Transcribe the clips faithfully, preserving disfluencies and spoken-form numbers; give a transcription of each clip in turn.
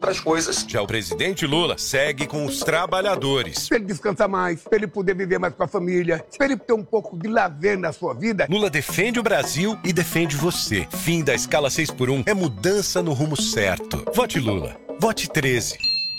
outras coisas. Já o presidente Lula segue com os trabalhadores. Para ele descansar mais, para ele poder viver mais com a família, para ele ter um pouco de lazer na sua vida. Lula defende o Brasil e defende você. Fim da escala seis por um é mudança no rumo certo. Vote Lula. Vote treze.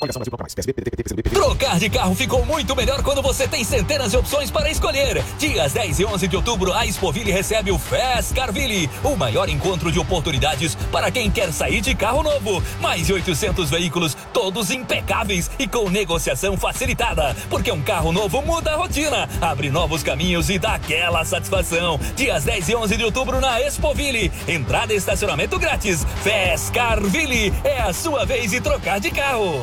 Trocar de carro ficou muito melhor quando você tem centenas de opções para escolher. Dias dez e onze de outubro, a Expoville recebe o Fast Carville, o maior encontro de oportunidades para quem quer sair de carro novo. Mais de oitocentos veículos, todos impecáveis e com negociação facilitada. Porque um carro novo muda a rotina, abre novos caminhos e dá aquela satisfação. Dias dez e onze de outubro na Expoville. Entrada e estacionamento grátis. Fast Carville, é a sua vez de trocar de carro.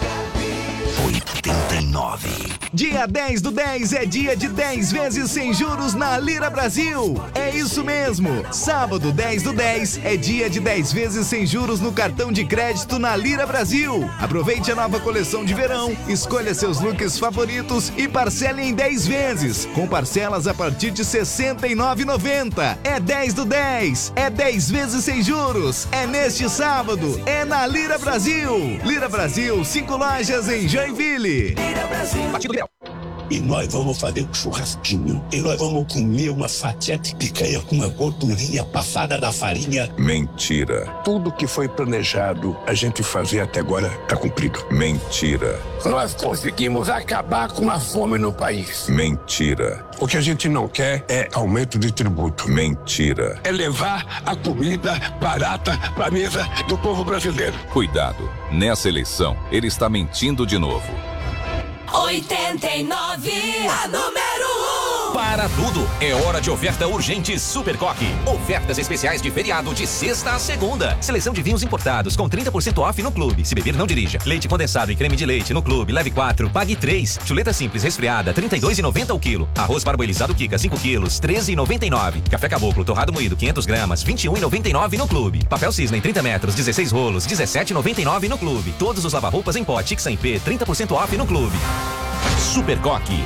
oitenta e nove. Dia dez do dez é dia de dez vezes sem juros na Lira Brasil. É isso mesmo. Sábado dez do dez é dia de dez vezes sem juros no cartão de crédito na Lira Brasil. Aproveite a nova coleção de verão, escolha seus looks favoritos e parcele em dez vezes, com parcelas a partir de sessenta e nove reais e noventa centavos. É dez do dez, é dez vezes sem juros. É neste sábado, é na Lira Brasil. Lira Brasil, cinco lojas em Joinville. Lira Brasil. Batido Grau. E nós vamos fazer um churrasquinho. E nós vamos comer uma fatia de picanha com uma gordurinha passada da farinha. Mentira. Tudo que foi planejado a gente fazer até agora está cumprido. Mentira. Nós conseguimos acabar com a fome no país. Mentira. O que a gente não quer é aumento de tributo. Mentira. É levar a comida barata para a mesa do povo brasileiro. Cuidado. Nessa eleição, ele está mentindo de novo. oitenta e nove, a número um. Para tudo, é hora de oferta urgente Super Coque. Ofertas especiais de feriado de sexta a segunda. Seleção de vinhos importados com trinta por cento off no clube. Se beber, não dirija. Leite condensado e creme de leite no clube. Leve quatro, pague três. Chuleta simples resfriada, trinta e dois reais e noventa centavos o quilo. Arroz parboilizado Kika, cinco quilos, treze reais e noventa e nove centavos. Café Caboclo torrado moído, quinhentas gramas, vinte e um reais e noventa e nove centavos no clube. Papel Cisne, trinta metros, dezesseis rolos, dezessete reais e noventa e nove centavos no clube. Todos os lava-roupas em pó Tix cem P, trinta por cento off no clube. Super Coque.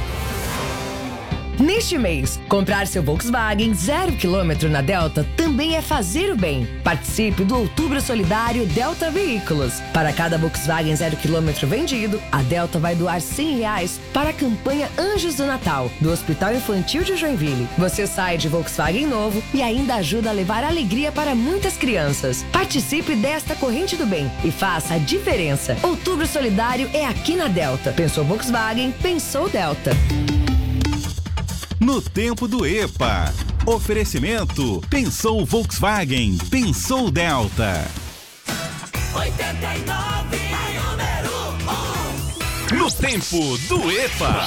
Neste mês, comprar seu Volkswagen zero quilômetro na Delta também é fazer o bem. Participe do Outubro Solidário Delta Veículos. Para cada Volkswagen zero quilômetro vendido, a Delta vai doar cem reais para a campanha Anjos do Natal, do Hospital Infantil de Joinville. Você sai de Volkswagen novo e ainda ajuda a levar alegria para muitas crianças. Participe desta corrente do bem e faça a diferença. Outubro Solidário é aqui na Delta. Pensou Volkswagen, pensou Delta. No tempo do E P A. Oferecimento. Pensou Volkswagen. Pensou Delta. oitenta e nove, número um. No tempo do E P A.